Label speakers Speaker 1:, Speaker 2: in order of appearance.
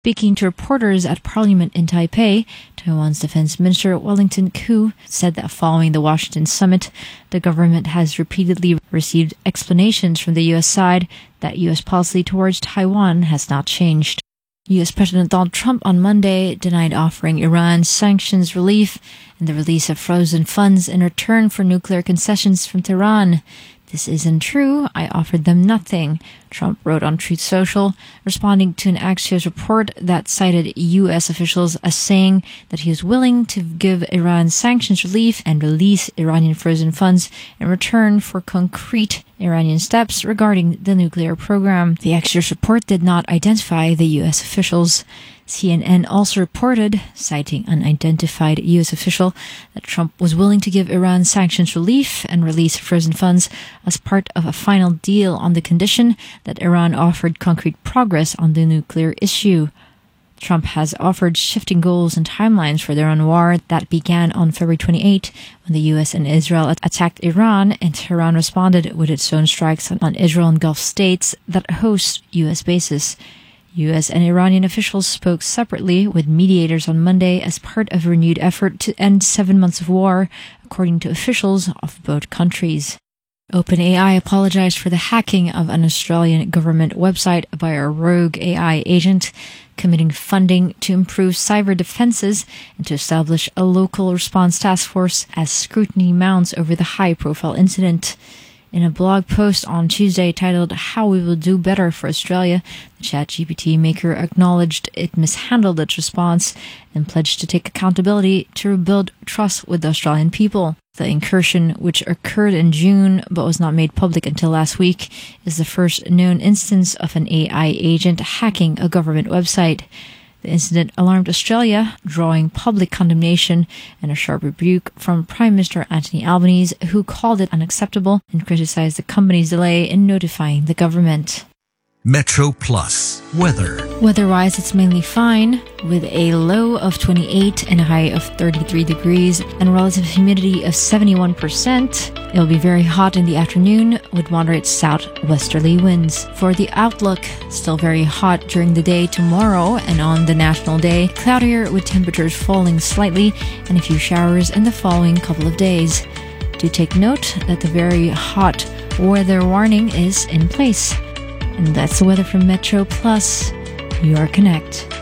Speaker 1: Speaking to reporters at Parliament in Taipei, Taiwan's Defense Minister Wellington Koo said that following the Washington summit, the government has repeatedly received explanations from the U.S. side that U.S. policy towards Taiwan has not changed. U.S. President Donald Trump on Monday denied offering Iran sanctions relief and the release of frozen funds in return for nuclear concessions from Tehran. "This isn't true. I offered them nothing," Trump wrote on Truth Social, responding to an Axios report that cited U.S. officials as saying that he was willing to give Iran sanctions relief and release Iranian frozen funds in return for concrete Iranian steps regarding the nuclear program. The Axios report did not identify the U.S. officials. CNN also reported, citing an unidentified U.S. official, that Trump was willing to give Iran sanctions relief and release frozen funds as part of a final deal on the condition that Iran offered concrete progress on the nuclear issue. Trump has offered shifting goals and timelines for the Iran war that began on February 28 when the U.S. and Israel attacked Iran, and Tehran responded with its own strikes on Israel and Gulf states that host U.S. bases. U.S. and Iranian officials spoke separately with mediators on Monday as part of a renewed effort to end 7 months of war, according to officials of both countries. OpenAI apologized for the hacking of an Australian government website by a rogue AI agent, committing funding to improve cyber defenses and to establish a local response task force as scrutiny mounts over the high-profile incident. In a blog post on Tuesday titled "How We Will Do Better for Australia," the ChatGPT maker acknowledged it mishandled its response and pledged to take accountability to rebuild trust with the Australian people. The incursion, which occurred in June but was not made public until last week, is the first known instance of an AI agent hacking a government website. The incident alarmed Australia, drawing public condemnation and a sharp rebuke from Prime Minister Anthony Albanese, who called it unacceptable and criticized the company's delay in notifying the government.
Speaker 2: Metro Plus weather.
Speaker 1: Weather-wise, it's mainly fine, with a low of 28 and a high of 33 degrees and relative humidity of 71%. It'll be very hot in the afternoon with moderate southwesterly winds. For the outlook, still very hot during the day tomorrow and on the National Day, cloudier with temperatures falling slightly and a few showers in the following couple of days. Do take note that the very hot weather warning is in place. And that's the weather from Metro Plus, your Connect.